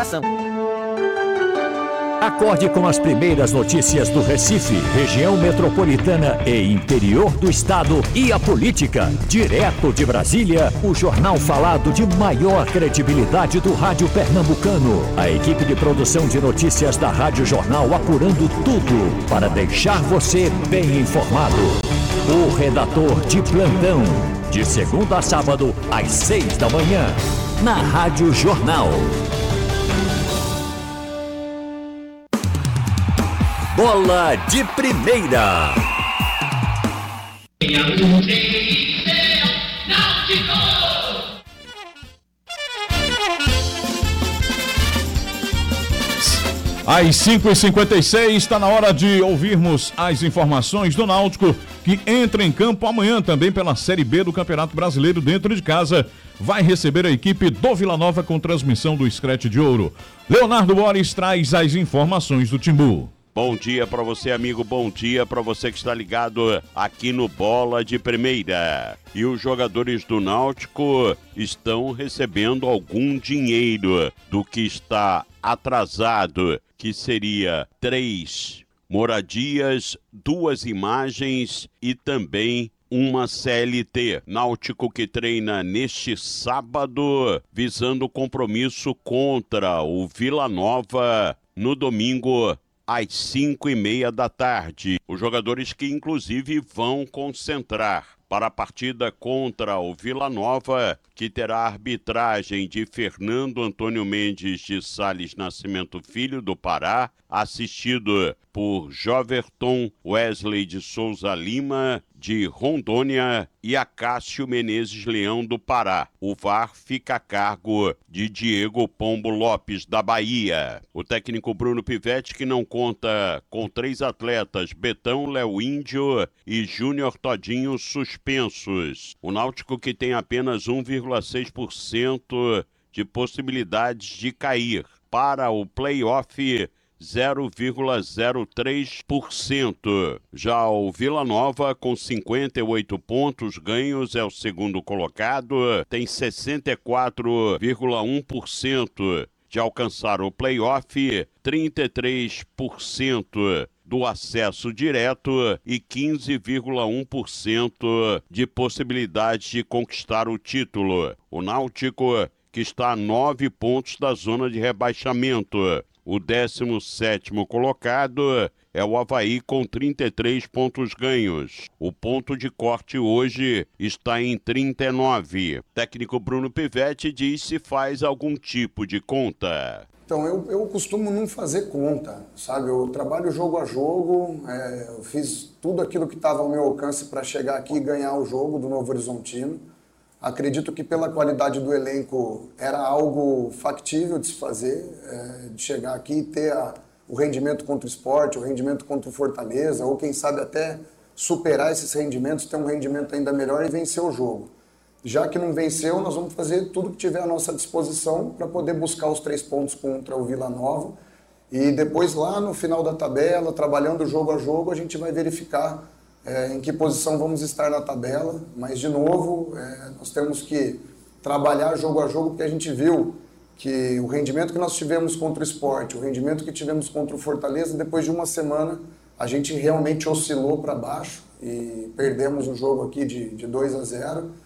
participação. Acorde com as primeiras notícias do Recife, região metropolitana e interior do estado e a política. Direto de Brasília, o jornal falado de maior credibilidade do rádio pernambucano. A equipe de produção de notícias da Rádio Jornal apurando tudo para deixar você bem informado. O redator de plantão, de segunda a sábado, às 6 da manhã, na Rádio Jornal. Bola de Primeira. Às 5h56, está na hora de ouvirmos as informações do Náutico, que entra em campo amanhã também pela Série B do Campeonato Brasileiro dentro de casa. Vai receber a equipe do Vila Nova com transmissão do Screte de Ouro. Leonardo Boris traz as informações do Timbu. Bom dia para você, amigo. Bom dia para você que está ligado aqui no Bola de Primeira. E os jogadores do Náutico estão recebendo algum dinheiro do que está atrasado, que seria 3 moradias, 2 imagens e também uma CLT. Náutico que treina neste sábado, visando o compromisso contra o Vila Nova no domingo, às 5h30 da tarde. Os jogadores que inclusive vão concentrar para a partida contra o Vila Nova, que terá a arbitragem de Fernando Antônio Mendes de Sales Nascimento Filho, do Pará, assistido por Joverton Wesley de Souza Lima, de Rondônia, e Acácio Menezes Leão, do Pará. O VAR fica a cargo de Diego Pombo Lopes, da Bahia. O técnico Bruno Pivetti, que não conta com 3 atletas, Betão, Léo Índio e Júnior Todinho, suspensos. O Náutico, que tem apenas 1,6% de possibilidades de cair para o play-off, 0,03%. Já o Vila Nova, com 58 pontos ganhos, é o segundo colocado, tem 64,1% de alcançar o play-off, 33% do acesso direto e 15,1% de possibilidade de conquistar o título. O Náutico, que está a 9 pontos da zona de rebaixamento. O 17º colocado é o Avaí, com 33 pontos ganhos. O ponto de corte hoje está em 39. Técnico Bruno Pivetti diz se faz algum tipo de conta. Então, eu costumo não fazer conta, sabe? Eu trabalho jogo a jogo, eu fiz tudo aquilo que estava ao meu alcance para chegar aqui e ganhar o jogo do Novo Horizontino. Acredito que pela qualidade do elenco era algo factível de se fazer, de chegar aqui e ter o rendimento contra o Sport, o rendimento contra o Fortaleza, ou quem sabe até superar esses rendimentos, ter um rendimento ainda melhor e vencer o jogo. Já que não venceu, nós vamos fazer tudo que tiver à nossa disposição para poder buscar os 3 pontos contra o Vila Nova. E depois, lá no final da tabela, trabalhando jogo a jogo, a gente vai verificar em que posição vamos estar na tabela. Mas, de novo, nós temos que trabalhar jogo a jogo, porque a gente viu que o rendimento que nós tivemos contra o Sport, o rendimento que tivemos contra o Fortaleza, depois de uma semana, a gente realmente oscilou para baixo e perdemos o jogo aqui de 2-0.